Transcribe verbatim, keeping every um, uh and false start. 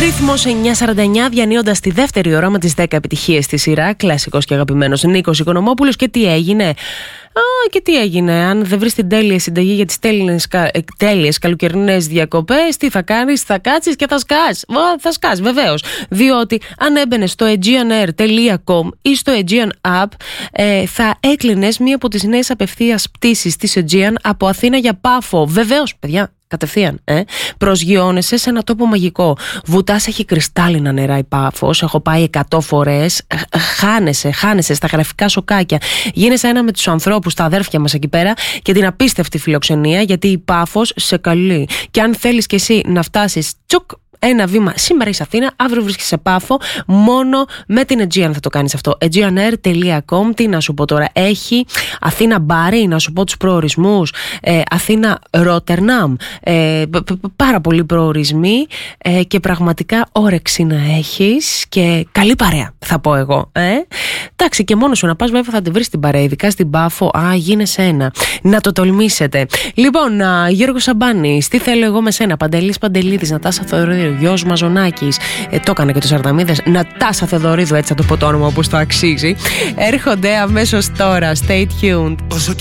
Ρύθμος εννιά σαράντα εννιά, διανύοντας τη δεύτερη ώρα με τις δέκα επιτυχίες στη σειρά. Κλασικός και αγαπημένος Νίκος Οικονομόπουλος. Και τι έγινε? Α, και τι έγινε, αν δεν βρεις την τέλεια συνταγή για τις τέλειες, τέλειες καλοκαιρινές διακοπές, τι θα κάνεις? Θα κάτσεις και θα σκάς. Θα σκάς, βεβαίως. Διότι αν έμπαινες στο aegean air τελεία com ή στο Aegean App, ε, θα έκλεινες μία από τις νέες απευθείας πτήσεις της Aegean από Αθήνα για Πάφο. Βεβαίως, παιδιά. Κατευθείαν, ε. Προσγειώνεσαι σε ένα τόπο μαγικό. Βουτάς, έχει κρυστάλλινα νερά η Πάφος. Έχω πάει εκατό φορές. Χάνεσαι, χάνεσαι στα γραφικά σοκάκια. Γίνεσαι ένα με τους ανθρώπους, τα αδέρφια μας εκεί πέρα και την απίστευτη φιλοξενία, γιατί η Πάφος σε καλεί. Και αν θέλεις κι εσύ να φτάσεις τσουκ, ένα βήμα, σήμερα είσαι Αθήνα, αύριο βρίσκεσαι σε Πάφο, μόνο με την Aegean θα το κάνεις αυτό. aegean air τελεία com, τι να σου πω τώρα, έχει Αθήνα Μπάρι, να σου πω τους προορισμούς, ε, Αθήνα Ρότερναμ, ε, πάρα πολλοί προορισμοί ε, και πραγματικά όρεξη να έχεις και καλή παρέα, θα πω εγώ. Ε. Εντάξει, και μόνο σου να πας, βέβαια θα τη βρεις την παρέα, ειδικά στην Πάφο, α, γίνεσαι ένα. Να το τολμήσετε. Λοιπόν, α, Γιώργος Σαμπάνης, τι θέλω εγώ με σένα, Παντελής Παντελίδης, Νατάσα Θεοδωρίδου, Γιώργος Μαζονάκης, ε, το έκανε και τους Αρταμίδες, Νατάσα Θεοδωρίδου, έτσι θα το πω το όνομα όπως το αξίζει. Έρχονται αμέσως τώρα, stay tuned.